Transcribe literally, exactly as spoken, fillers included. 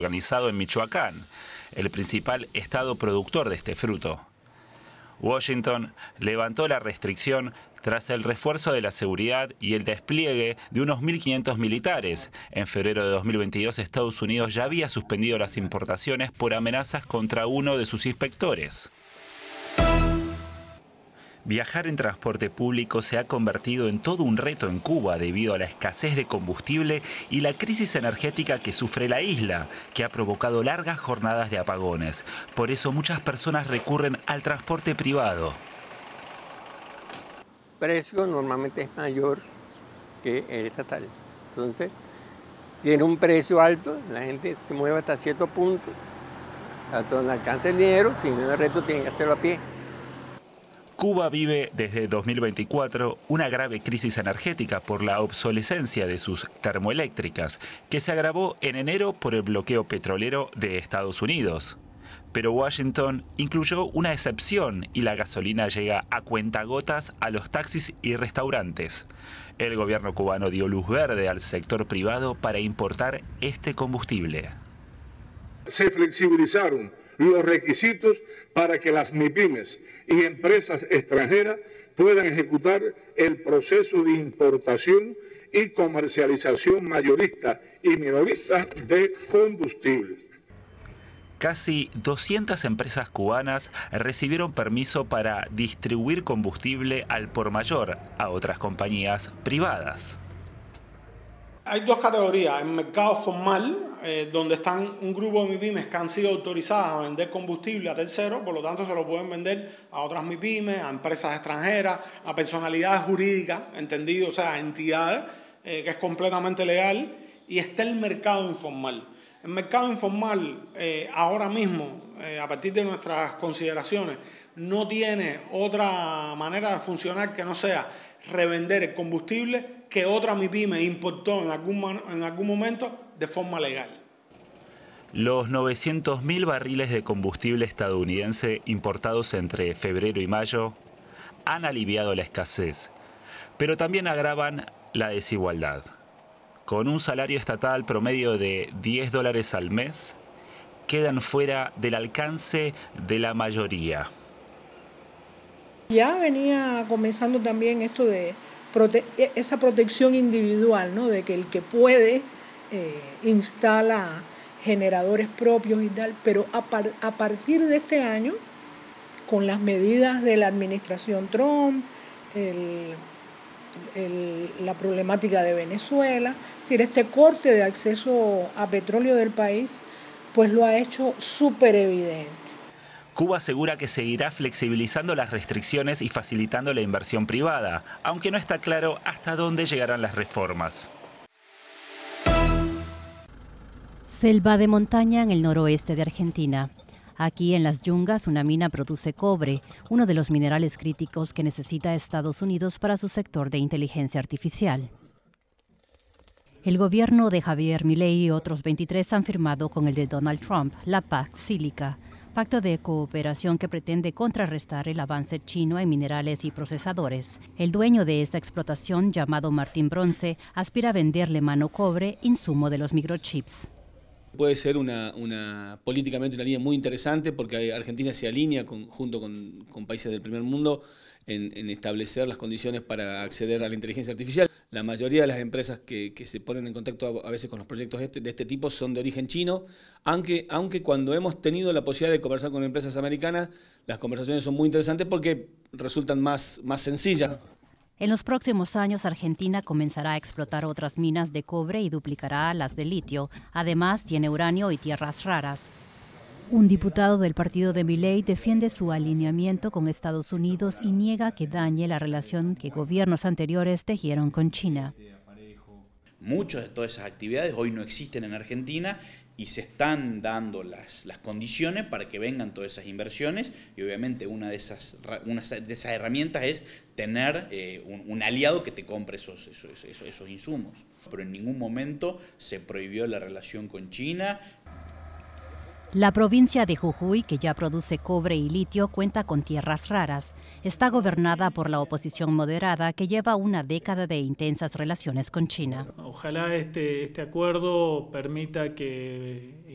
organizado en Michoacán, el principal estado productor de este fruto. Washington levantó la restricción tras el refuerzo de la seguridad y el despliegue de unos mil quinientos militares. En febrero de dos mil veintidós, Estados Unidos ya había suspendido las importaciones por amenazas contra uno de sus inspectores. Viajar en transporte público se ha convertido en todo un reto en Cuba debido a la escasez de combustible y la crisis energética que sufre la isla, que ha provocado largas jornadas de apagones. Por eso muchas personas recurren al transporte privado. El precio normalmente es mayor que el estatal. Entonces, tiene un precio alto, la gente se mueve hasta cierto punto, hasta donde alcanza el dinero, si no el resto tienen que hacerlo a pie. Cuba vive desde dos mil veinticuatro una grave crisis energética por la obsolescencia de sus termoeléctricas, que se agravó en enero por el bloqueo petrolero de Estados Unidos. Pero Washington incluyó una excepción y la gasolina llega a cuentagotas a los taxis y restaurantes. El gobierno cubano dio luz verde al sector privado para importar este combustible. Se flexibilizaron los requisitos para que las MIPYMES y empresas extranjeras puedan ejecutar el proceso de importación y comercialización mayorista y minorista de combustibles. Casi doscientas empresas cubanas recibieron permiso para distribuir combustible al por mayor a otras compañías privadas. Hay dos categorías: el mercado formal, eh, donde están un grupo de MIPYMES que han sido autorizadas a vender combustible a terceros, por lo tanto se lo pueden vender a otras MIPYMES, a empresas extranjeras, a personalidades jurídicas, entendido, o sea, a entidades, eh, que es completamente legal. Y está el mercado informal. El mercado informal, eh, ahora mismo, eh, a partir de nuestras consideraciones, no tiene otra manera de funcionar que no sea revender el combustible que otra MIPYME importó en algún, en algún momento de forma legal. Los novecientos mil barriles de combustible estadounidense importados entre febrero y mayo han aliviado la escasez, pero también agravan la desigualdad. Con un salario estatal promedio de diez dólares al mes, quedan fuera del alcance de la mayoría. Ya venía comenzando también esto de prote esa protección individual, ¿no? De que el que puede eh, instala generadores propios y tal, pero a, par a partir de este año, con las medidas de la administración Trump, el, el, la problemática de Venezuela, es decir, este corte de acceso a petróleo del país, pues lo ha hecho súper evidente. Cuba asegura que seguirá flexibilizando las restricciones y facilitando la inversión privada, aunque no está claro hasta dónde llegarán las reformas. Selva de montaña en el noroeste de Argentina. Aquí en las yungas una mina produce cobre, uno de los minerales críticos que necesita Estados Unidos para su sector de inteligencia artificial. El gobierno de Javier Milei y otros veintitrés han firmado con el de Donald Trump la Pax Sílica, pacto de cooperación que pretende contrarrestar el avance chino en minerales y procesadores. El dueño de esta explotación, llamado Martín Bronce, aspira a venderle mano cobre, insumo de los microchips. Puede ser una, una políticamente una línea muy interesante porque Argentina se alinea con, junto con, con países del primer mundo en, en establecer las condiciones para acceder a la inteligencia artificial. La mayoría de las empresas que, que se ponen en contacto a, a veces con los proyectos de este, de este tipo son de origen chino, aunque, aunque cuando hemos tenido la posibilidad de conversar con empresas americanas, las conversaciones son muy interesantes porque resultan más, más sencillas. En los próximos años, Argentina comenzará a explotar otras minas de cobre y duplicará las de litio. Además, tiene uranio y tierras raras. Un diputado del partido de Milei defiende su alineamiento con Estados Unidos y niega que dañe la relación que gobiernos anteriores tejieron con China. Muchas de todas esas actividades hoy no existen en Argentina y se están dando las, las condiciones para que vengan todas esas inversiones y obviamente una de esas, una de esas herramientas es tener eh, un, un aliado que te compre esos, esos, esos, esos insumos. Pero en ningún momento se prohibió la relación con China. La provincia de Jujuy, que ya produce cobre y litio, cuenta con tierras raras. Está gobernada por la oposición moderada que lleva una década de intensas relaciones con China. Ojalá este, este acuerdo permita que